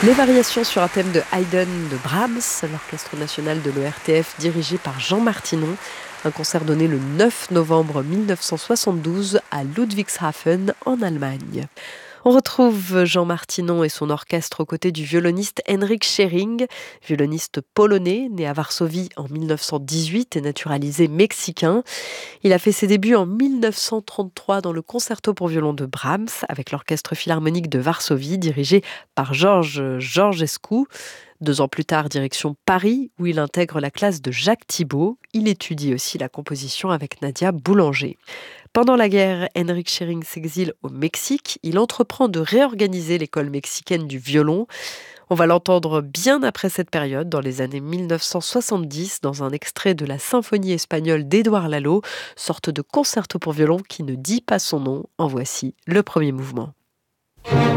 Les variations sur un thème de Haydn de Brahms, l'Orchestre national de l'ORTF dirigé par Jean Martinon. Un concert donné le 9 novembre 1972 à Ludwigshafen en Allemagne. On retrouve Jean Martinon et son orchestre aux côtés du violoniste Henrik Schering, violoniste polonais, né à Varsovie en 1918 et naturalisé mexicain. Il a fait ses débuts en 1933 dans le concerto pour violon de Brahms avec l'Orchestre philharmonique de Varsovie dirigé par Georges Georgescu. 2 ans plus tard, direction Paris, où il intègre la classe de Jacques Thibaud. Il étudie aussi la composition avec Nadia Boulanger. Pendant la guerre, Henrik Schering s'exile au Mexique. Il entreprend de réorganiser l'école mexicaine du violon. On va l'entendre bien après cette période, dans les années 1970, dans un extrait de la symphonie espagnole d'Édouard Lalo, sorte de concerto pour violon qui ne dit pas son nom. En voici le premier mouvement.